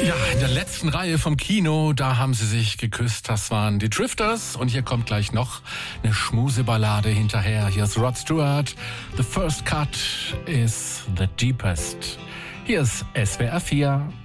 Ja, in der letzten Reihe vom Kino, da haben sie sich geküsst. Das waren die Drifters. Und hier kommt gleich noch eine Schmuseballade hinterher. Hier ist Rod Stewart. The first cut is the deepest. Hier ist SWR 4.